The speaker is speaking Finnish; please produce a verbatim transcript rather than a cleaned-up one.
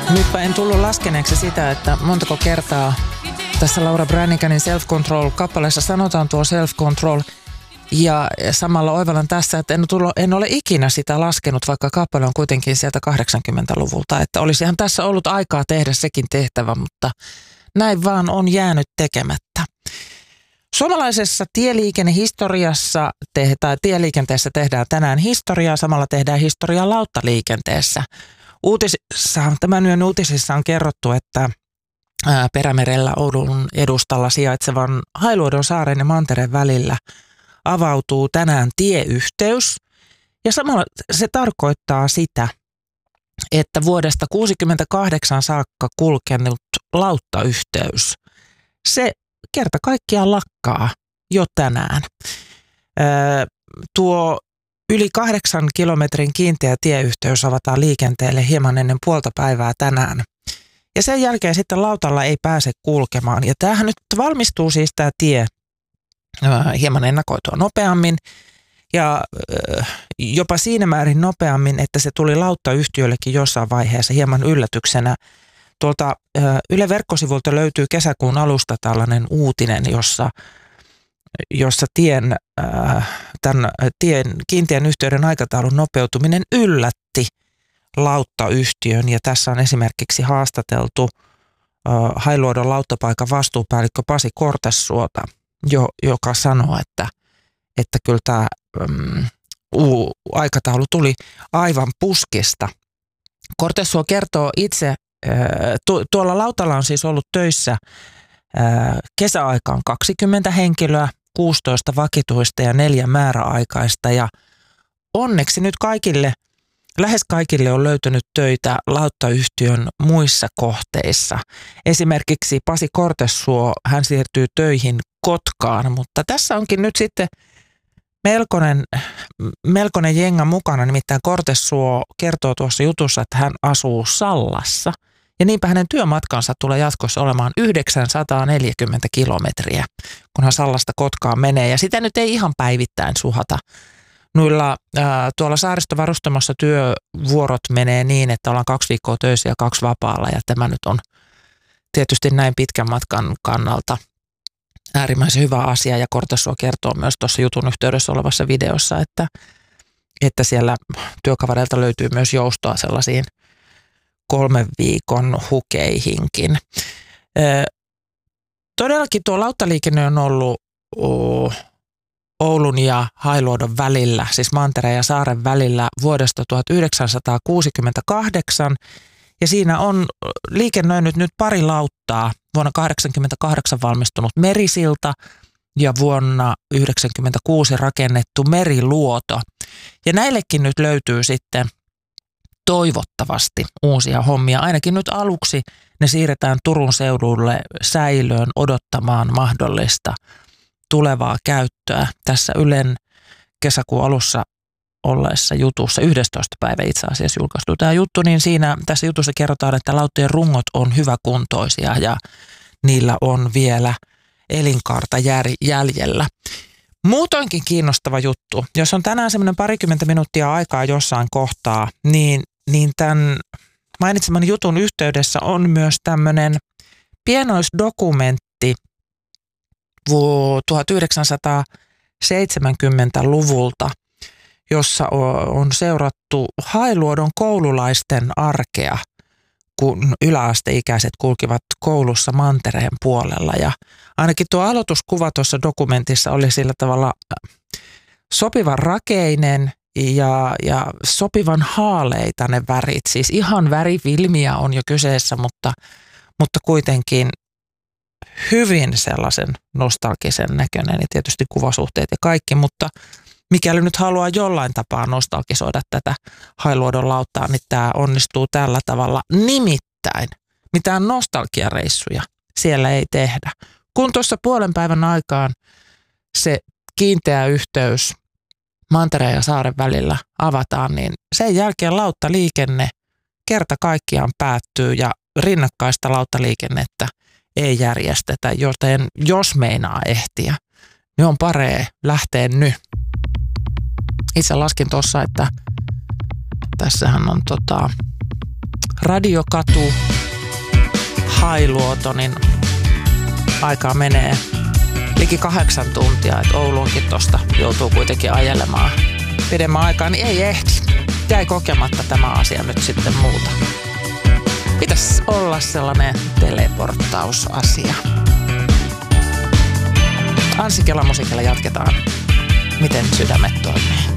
Nytpä en tullut laskeneeksi sitä, että montako kertaa tässä Laura Braniganin Self-Control-kappaleessa sanotaan tuo self-control. Ja samalla oivallan tässä, että en, tullut, en ole ikinä sitä laskenut, vaikka kappale on kuitenkin sieltä kahdeksankymmentäluvulta. Että olisihan tässä ollut aikaa tehdä sekin tehtävä, mutta näin vaan on jäänyt tekemättä. Suomalaisessa tieliikennehistoriassa te, tai tieliikenteessä tehdään tänään historiaa, samalla tehdään historiaa lauttaliikenteessä. Uutisissa, tämän yön uutisissa on kerrottu, että Perämerellä Oulun edustalla sijaitsevan Hailuodon saaren ja Mantereen välillä avautuu tänään tieyhteys. Ja samalla se tarkoittaa sitä, että vuodesta tuhatyhdeksänsataakuusikymmentäkahdeksan saakka kulkenut lauttayhteys, se kerta kaikkiaan lakkaa jo tänään. Öö, tuo yli kahdeksan kilometrin kiinteä tieyhteys avataan liikenteelle hieman ennen puolta päivää tänään. Ja sen jälkeen sitten lautalla ei pääse kulkemaan. Ja tämähän nyt valmistuu siis tämä tie öö, hieman ennakoitua nopeammin. Ja öö, jopa siinä määrin nopeammin, että se tuli lauttayhtiöllekin jossain vaiheessa hieman yllätyksenä. Tuolta Yle verkkosivulta löytyy kesäkuun alusta tällainen uutinen, jossa, jossa tien, tämän tien, kiinteän yhteyden aikataulun nopeutuminen yllätti lauttayhtiön. Ja tässä on esimerkiksi haastateltu Hailuodon lauttapaikan vastuupäällikkö Pasi Kortessuota, jo, joka sanoo, että, että kyllä tämä um, uu, aikataulu tuli aivan puskista. Kortessuo kertoo itse, tuolla lautalla on siis ollut töissä kesäaikaan kaksikymmentä henkilöä, kuusitoista vakituista ja neljä määräaikaista. Ja onneksi nyt kaikille, lähes kaikille on löytynyt töitä lauttayhtiön muissa kohteissa. Esimerkiksi Pasi Kortessuo, hän siirtyy töihin Kotkaan, mutta tässä onkin nyt sitten melkoinen, melkoinen jenga mukana. Nimittäin Kortessuo kertoo tuossa jutussa, että hän asuu Sallassa. Ja niinpä hänen työmatkansa tulee jatkossa olemaan yhdeksänsataaneljäkymmentä kilometriä, kun hän Sallasta Kotkaan menee. Ja sitä nyt ei ihan päivittäin suhata. Noilla, ää, tuolla saaristovarustamossa työvuorot menee niin, että ollaan kaksi viikkoa töissä ja kaksi vapaalla. Ja tämä nyt on tietysti näin pitkän matkan kannalta äärimmäisen hyvä asia. Ja Kortessuo kertoo myös tuossa jutun yhteydessä olevassa videossa, että, että siellä työkavereilta löytyy myös joustoa sellaisiin kolmen viikon hukeihinkin. Ö, todellakin tuo lauttaliikenne on ollut o, Oulun ja Hailuodon välillä, siis Mantereen ja Saaren välillä vuodesta tuhatyhdeksänsataakuusikymmentäkahdeksan. Ja siinä on liikennöinyt nyt pari lauttaa, vuonna tuhatyhdeksänsataakahdeksankymmentäkahdeksan valmistunut Merisilta ja vuonna yhdeksänkymmentäkuusi rakennettu Meriluoto. Ja näillekin nyt löytyy sitten toivottavasti uusia hommia. Ainakin nyt aluksi ne siirretään Turun seudulle säilöön odottamaan mahdollista tulevaa käyttöä. Tässä Ylen kesäkuun alussa olleessa jutussa, yhdestoista päivä itse asiassa julkaistu tämä juttu, niin siinä tässä jutussa kerrotaan, että lauttojen rungot on hyväkuntoisia ja niillä on vielä elinkaarta jäljellä. Muutoinkin kiinnostava juttu. Jos on tänään semmoinen parikymmentä minuuttia aikaa jossain kohtaa, niin, niin tämän mainitseman jutun yhteydessä on myös tämmöinen pienoisdokumentti tuhatyhdeksänsataaseitsemänkymmentäluvulta, jossa on seurattu Hailuodon koululaisten arkea, kun yläasteikäiset kulkivat koulussa Mantereen puolella. Ja ainakin tuo aloituskuva tuossa dokumentissa oli sillä tavalla sopivan rakeinen ja, ja sopivan haaleita ne värit. Siis ihan värifilmiä on jo kyseessä, mutta, mutta kuitenkin hyvin sellaisen nostalgisen näköinen ja tietysti kuvasuhteet ja kaikki, mutta mikäli nyt haluaa jollain tapaa nostalgisoida tätä Hailuodon lauttaa, niin tämä onnistuu tällä tavalla. Nimittäin mitään nostalgiareissuja siellä ei tehdä. Kun tuossa puolen päivän aikaan se kiinteä yhteys Mantereen ja Saaren välillä avataan, niin sen jälkeen lauttaliikenne kerta kaikkiaan päättyy ja rinnakkaista lauttaliikennettä ei järjestetä, joten jos meinaa ehtiä, niin on paree lähteä nyt. Itse laskin tuossa, että tässähän on tota, Radiokatu, Hailuoto, niin aikaa menee liki kahdeksan tuntia, että Ouluunkin tosta joutuu kuitenkin ajelemaan pidemmän aikaa, niin ei ehdi. Jäi kokematta tämä asia nyt sitten muuta. Pitäisi olla sellainen teleporttausasia. Anssi Kela musiikilla jatketaan. Miten sydämet toimii.